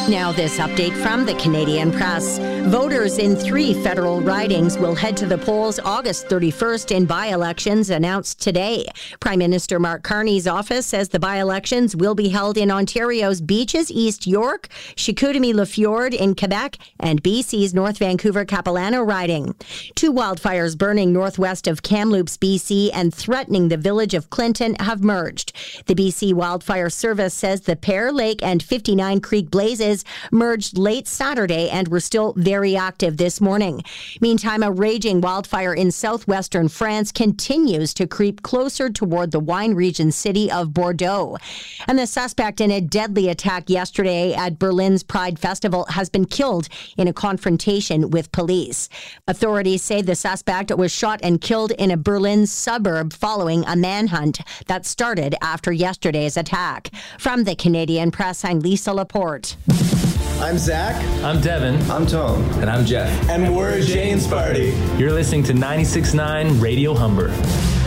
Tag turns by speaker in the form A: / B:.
A: Now this update from the Canadian Press. Voters in 3 federal ridings will head to the polls August 31st in by-elections announced today. Prime Minister Mark Carney's office says the by-elections will be held in Ontario's Beaches, East York, Chicoutimi-Le-Fjord in Quebec, and BC's North Vancouver-Capilano riding. 2 wildfires burning northwest of Kamloops, BC, and threatening the village of Clinton have merged. The BC Wildfire Service says the Pear Lake and 59 Creek blazes merged late Saturday and were still very active this morning. Meantime, a raging wildfire in southwestern France continues to creep closer toward the wine region city of Bordeaux. And the suspect in a deadly attack yesterday at Berlin's Pride Festival has been killed in a confrontation with police. Authorities say the suspect was shot and killed in a Berlin suburb following a manhunt that started after yesterday's attack. From the Canadian Press, I'm Lisa Laporte.
B: I'm Zach.
C: I'm Devin.
D: I'm Tom.
E: And I'm Jeff.
B: And we're Jane's Party.
C: You're listening to 96.9 Radio Humber.